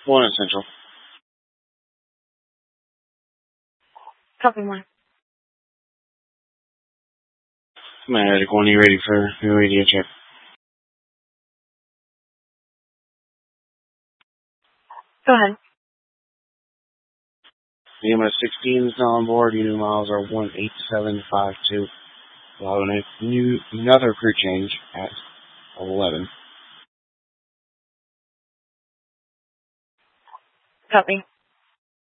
One at Central. Copy one. Medic 1, you ready for your radio check? Go ahead. The MS 16 is now on board. Unit miles are 18752. Allowing another crew change at 11. Copy.